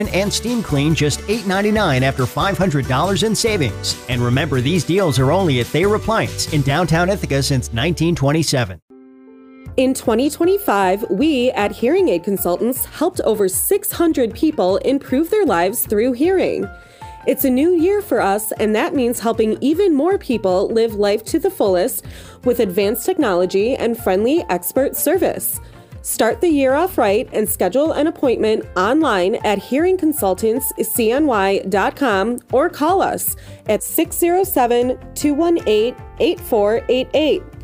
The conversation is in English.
and steam clean just $8.99 after $500 in savings. And remember, these deals are only at Thayer Appliance in downtown Ithaca since 1927. In 2025, we at Hearing Aid Consultants helped over 600 people improve their lives through hearing. It's a new year for us, and that means helping even more people live life to the fullest with advanced technology and friendly expert service. Start the year off right and schedule an appointment online at hearingconsultantscny.com or call us at 607-218-8488.